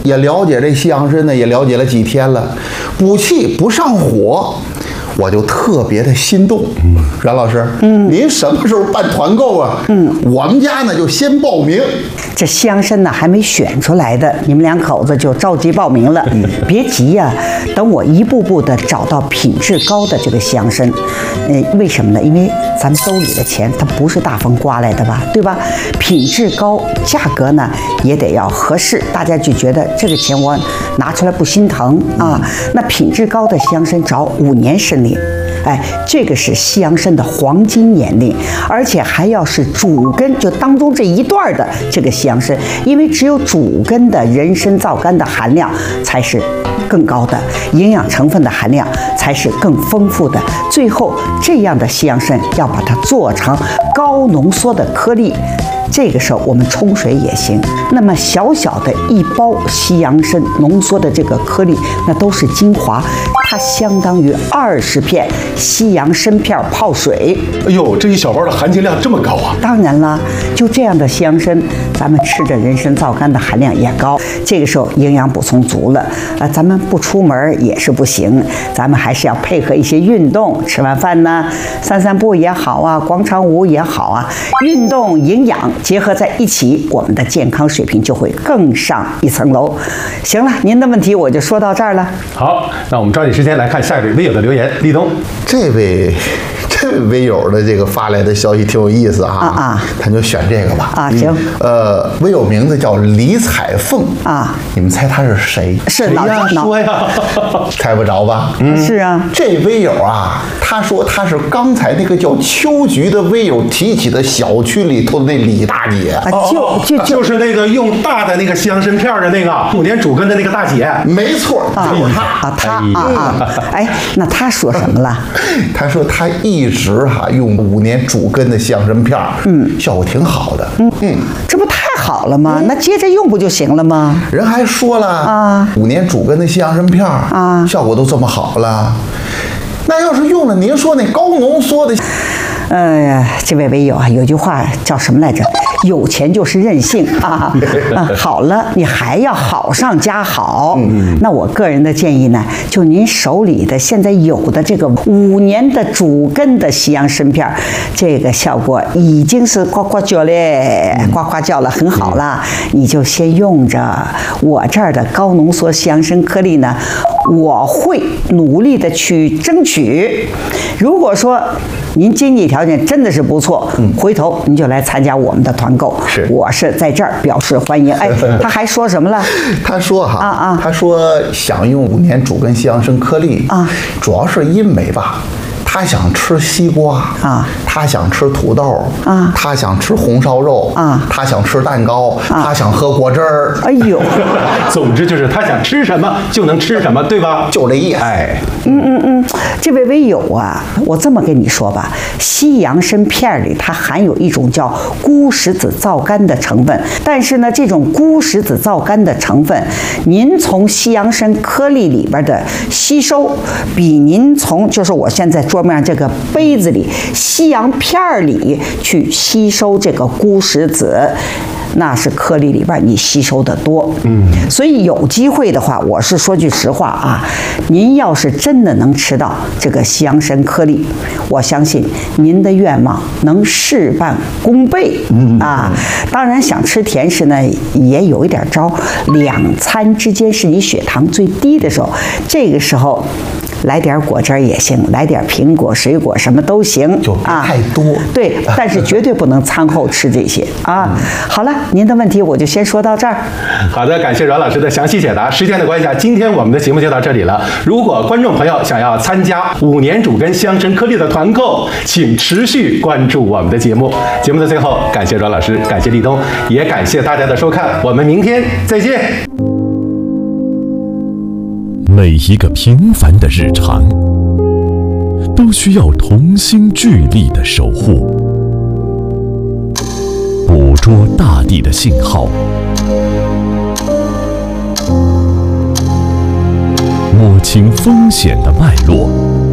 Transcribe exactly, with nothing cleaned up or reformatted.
也了解这西洋参呢，也了解了几天了，补气不上火。我就特别的心动，嗯，阮老师，嗯，您什么时候办团购啊？嗯，我们家呢就先报名。 这西洋参呢还没选出来的，你们两口子就着急报名了。嗯，别急呀、啊，等我一步步的找到品质高的这个西洋参。嗯，为什么呢？因为咱们兜里的钱它不是大风刮来的吧，对吧？品质高，价格呢也得要合适，大家就觉得这个钱我拿出来不心疼啊。那品质高的西洋参找五年参龄。哎，这个是西洋参的黄金年龄，而且还要是主根，就当中这一段的这个西洋参，因为只有主根的人参皂苷的含量才是更高的，营养成分的含量才是更丰富的。最后，这样的西洋参要把它做成高浓缩的颗粒。这个时候我们冲水也行。那么小小的一包西洋参浓缩的这个颗粒，那都是精华，它相当于二十片西洋参片泡水。 哎呦，这一小包的含金量这么高啊！ 当然了，就这样的西洋参，咱们吃着人参皂苷的含量也高，这个时候营养补充足了。呃，咱们不出门也是不行，咱们还是要配合一些运动。吃完饭呢，散散步也好啊，广场舞也好啊，运动营养结合在一起，我们的健康水平就会更上一层楼。行了，您的问题我就说到这儿了。 好，那我们抓紧时间来看下一位微友的留言。立冬， 这位这位微友的这个发来的消息挺有意思啊啊啊， 咱就选这个吧啊，行。 呃，微友名字叫李彩凤啊， 你们猜他是谁？ 是哪呀？说呀， 猜不着吧？ 嗯，是啊。 这微友啊，他说他是刚才那个叫秋菊的微友提起的小区里头的那李大姐啊，就就就是那个用大的那个西洋参片的那个五年主根的那个大姐， 没错，就是她啊，她啊啊，哎，那她说什么了？ 她说她一直哈、啊、用五年主根的西洋参片，嗯，效果挺好的，嗯嗯， 这不太好了吗？那接着用不就行了吗？ 人还说了啊， 五年主根的西洋参片啊， 效果都这么好了，那要是用了您说那高浓缩的。 哎呀，这位微友啊，有句话叫什么来着？有钱就是任性啊！啊，好了，你还要好上加好。嗯，那我个人的建议呢，就您手里的现在有的这个五年的主根的西洋参片，这个效果已经是呱呱叫嘞，呱呱叫了，很好了，你就先用着。我这儿的高浓缩西洋参颗粒呢，我会努力的去争取。如果说您经济条件真的是不错，嗯，回头您就来参加我们的团购， 是， 我是在这儿表示欢迎。哎，他还说什么了？ 他说哈， 啊啊， 他说想用五年主根西洋参颗粒啊， 主要是因为吧。他想吃西瓜啊， 他想吃土豆啊， 他想吃红烧肉啊， 他想吃蛋糕啊， 他想喝果汁儿。 哎呦， 总之就是他想吃什么就能吃什么，对吧？ 就这意思。 哎， 嗯嗯嗯，这位微友啊，我这么跟你说吧，西洋参片里它含有一种叫钴石子皂苷的成分，但是呢，这种钴石子皂苷的成分，您从西洋参颗粒里边的吸收，比您从就是我现在桌面这个杯子里西洋片里去吸收这个钴石子，那是颗粒里边你吸收的多。嗯，所以有机会的话，我是说句实话啊，您要是真的能吃到这个西洋参颗粒，我相信您的愿望能事半功倍。嗯啊，当然想吃甜食呢，也有一点招。两餐之间是你血糖最低的时候，这个时候来点果汁也行，来点苹果、水果什么都行， 就别太多。 啊、对，但是绝对不能餐后吃这些啊。嗯、好了，您的问题我就先说到这儿。 好的，感谢阮老师的详细解答。时间的关系啊，今天我们的节目就到这里了。如果观众朋友想要参加五年主根西洋参颗粒的团购，请持续关注我们的节目。节目的最后，感谢阮老师，感谢立冬，也感谢大家的收看。我们明天再见。 每一个平凡的日常，都需要同心聚力的守护，捕捉大地的信号，摸清风险的脉络。